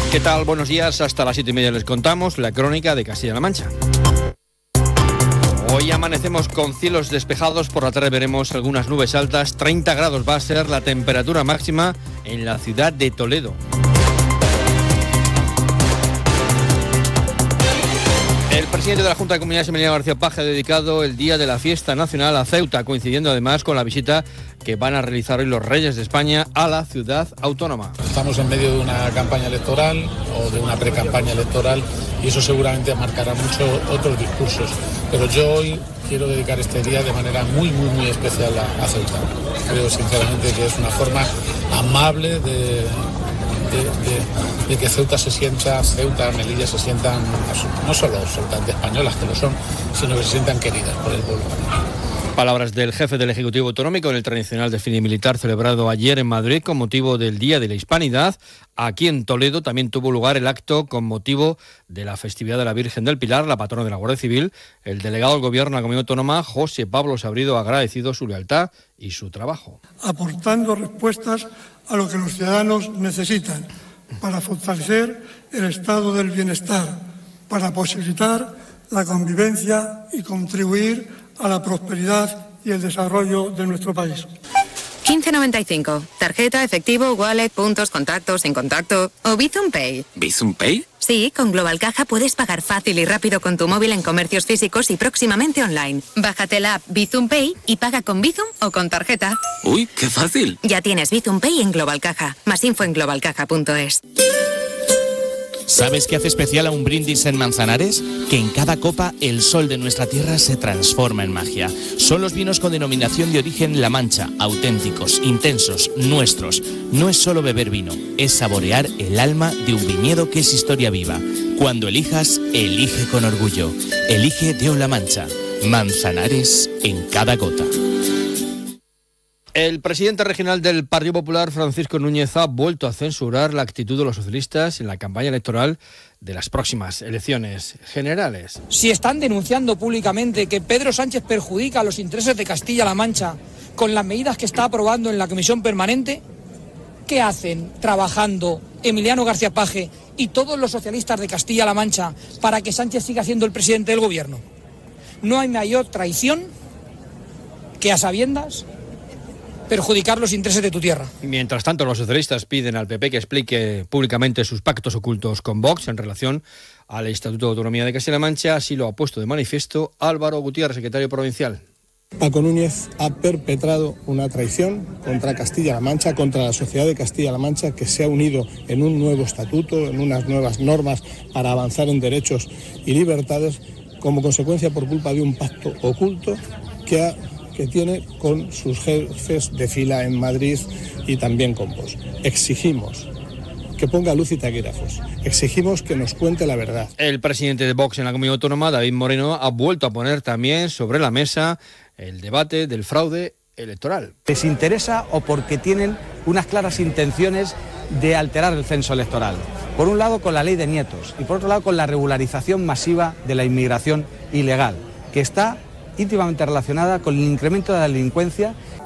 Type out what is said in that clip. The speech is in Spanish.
¿Qué tal? Buenos días. Hasta las 7:30 les contamos la crónica de Castilla-La Mancha. Hoy amanecemos con cielos despejados, por la tarde veremos algunas nubes altas, 30 grados va a ser la temperatura máxima en la ciudad de Toledo. El presidente de la Junta de Comunidades, Emiliano García Paje, ha dedicado el Día de la Fiesta Nacional a Ceuta, coincidiendo además con la visita que van a realizar hoy los Reyes de España a la ciudad autónoma. Estamos en medio de una campaña electoral o de una pre-campaña electoral y eso seguramente marcará mucho otros discursos. Pero yo hoy quiero dedicar este día de manera muy especial a Ceuta. Creo sinceramente que es una forma amable de que Ceuta, Melilla se sientan no solo absolutamente españolas, que lo son, sino que se sientan queridas por el pueblo. Palabras del jefe del Ejecutivo Autonómico en el tradicional desfile militar celebrado ayer en Madrid con motivo del Día de la Hispanidad. Aquí en Toledo también tuvo lugar el acto con motivo de la festividad de la Virgen del Pilar, la patrona de la Guardia Civil. El delegado del Gobierno de la Comunidad Autónoma, José Pablo Sabrido, ha agradecido su lealtad y su trabajo. Aportando respuestas a lo que los ciudadanos necesitan para fortalecer el estado del bienestar, para posibilitar la convivencia y contribuir a la prosperidad y el desarrollo de nuestro país. 15.95. Tarjeta, efectivo, wallet, puntos, contactos, sin contacto o Bizum Pay. ¿Bizum Pay? Sí, con Global Caja puedes pagar fácil y rápido con tu móvil en comercios físicos y próximamente online. Bájate la app Bizum Pay y paga con Bizum o con tarjeta. ¡Uy, qué fácil! Ya tienes Bizum Pay en Global Caja. Más info en globalcaja.es. ¿Sabes qué hace especial a un brindis en Manzanares? Que en cada copa el sol de nuestra tierra se transforma en magia. Son los vinos con denominación de origen La Mancha, auténticos, intensos, nuestros. No es solo beber vino, es saborear el alma de un viñedo que es historia viva. Cuando elijas, elige con orgullo. Elige de La Mancha. Manzanares en cada gota. El presidente regional del Partido Popular, Francisco Núñez, ha vuelto a censurar la actitud de los socialistas en la campaña electoral de las próximas elecciones generales. Si están denunciando públicamente que Pedro Sánchez perjudica los intereses de Castilla-La Mancha con las medidas que está aprobando en la comisión permanente, ¿qué hacen trabajando Emiliano García Paje y todos los socialistas de Castilla-La Mancha para que Sánchez siga siendo el presidente del gobierno? No hay mayor traición que a sabiendas perjudicar los intereses de tu tierra. Mientras tanto, los socialistas piden al PP que explique públicamente sus pactos ocultos con Vox en relación al Estatuto de Autonomía de Castilla-La Mancha. Así lo ha puesto de manifiesto Álvaro Gutiérrez, secretario provincial. Paco Núñez ha perpetrado una traición contra Castilla-La Mancha, contra la sociedad de Castilla-La Mancha, que se ha unido en un nuevo estatuto, en unas nuevas normas para avanzar en derechos y libertades, como consecuencia por culpa de un pacto oculto que tiene con sus jefes de fila en Madrid y también con Vox. Exigimos que ponga luz y taquígrafos. Exigimos que nos cuente la verdad. El presidente de Vox en la Comunidad Autónoma, David Moreno, ha vuelto a poner también sobre la mesa el debate del fraude electoral. ¿Les interesa o porque tienen unas claras intenciones de alterar el censo electoral? Por un lado con la ley de nietos y por otro lado con la regularización masiva de la inmigración ilegal, que está íntimamente relacionada con el incremento de la delincuencia.